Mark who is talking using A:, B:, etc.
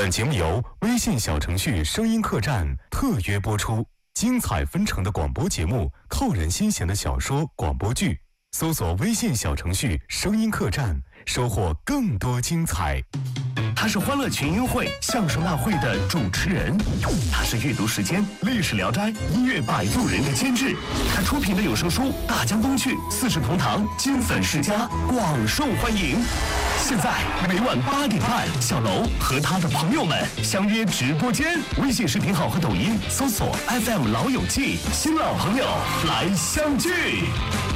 A: 本节目由微信小程序声音客栈特约播出，精彩纷呈的广播节目，扣人心弦的小说、广播剧，搜索微信小程序声音客栈，收获更多精彩。
B: 他是欢乐群英会、相声大会的主持人，他是阅读时间、历史聊斋、音乐摆渡人的监制，他出品的有声书《大江东去》《四世同堂》金粉世家广受欢迎。现在每晚8点半，小楼和他的朋友们相约直播间，微信视频号和抖音搜索 FM 老友记，新老朋友来相聚。